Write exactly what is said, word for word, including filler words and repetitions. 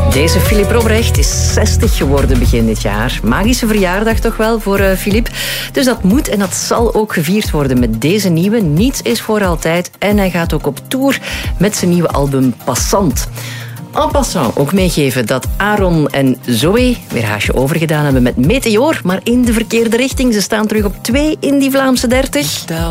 Deze Philippe Robrecht is zestig geworden begin dit jaar. Magische verjaardag toch wel voor uh, Philippe. Dus dat moet en dat zal ook gevierd worden met deze nieuwe Niets is voor altijd. En hij gaat ook op tour met zijn nieuwe album Passant. En passant ook meegeven dat Aaron en Zoe weer haasje overgedaan hebben met Meteor, maar in de verkeerde richting. Ze staan terug op twee in die Vlaamse dertig.